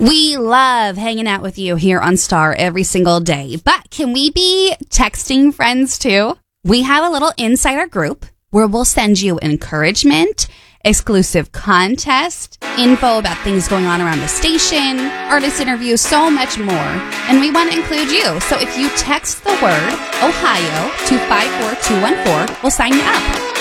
We love hanging out with you here on Star every single day, but can we be texting friends too? We have a little insider group where we'll send you encouragement, exclusive contest, info about things going on around the station, artist interviews, so much more. And we want to include you. So if you text the word Ohio to 54214, we'll sign you up.